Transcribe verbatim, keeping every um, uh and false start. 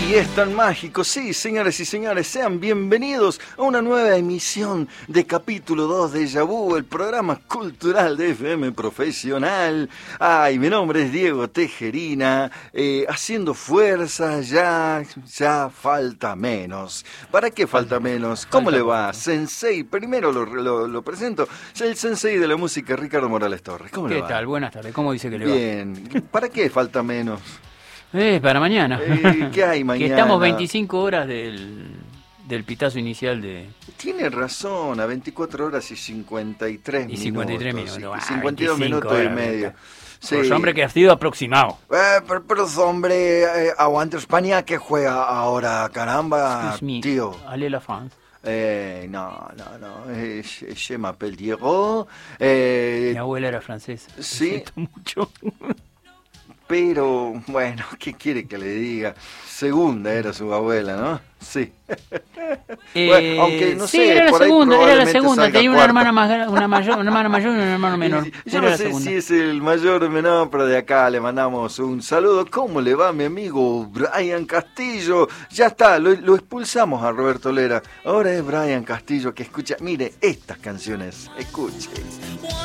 Y es tan mágico, sí, señores y señores, sean bienvenidos a una nueva emisión de Capítulo dos de Déjà Vu, el programa cultural de F M Profesional. Ay, mi nombre es Diego Tejerina, eh, haciendo fuerza, ya, ya falta menos. ¿Para qué falta menos? ¿Cómo le va? Sensei, primero lo, lo, lo presento, el sensei de la música, Ricardo Morales Torres. ¿Cómo le va? ¿Qué tal? Buenas tardes, ¿cómo dice que le va? Bien, ¿para qué falta menos? Eh, para mañana. Eh, ¿Qué hay mañana? Que estamos veinticinco horas del, del pitazo inicial de... Tiene razón, a veinticuatro horas y cincuenta y tres minutos. Y cincuenta y tres minutos. Y Ah, cincuenta y dos minutos y medio. Sí. Pues hombre que ha sido aproximado. Eh, pero, pero hombre, eh, aguante España que juega ahora, caramba, Excuse me, tío. allez la France. Eh, no, no, no, eh, je m'appelle Diego. Eh, Mi abuela era francesa. Sí. Lo siento mucho. Pero, bueno, ¿qué quiere que le diga? Segunda era su abuela, ¿no? Sí. Eh, Bueno, aunque no sí, sé, era la por ahí segunda, era la probablemente segunda. salga Tenía una cuarta. hermana, más, gra- una, mayor, una hermana mayor y un hermano menor. Yo Era no la sé segunda. si es el mayor o menor, pero de acá le mandamos un saludo. ¿Cómo le va mi amigo Brian Castillo? Ya está, lo, lo expulsamos a Roberto Lera. Ahora es Brian Castillo que escucha, mire, estas canciones. Escuche.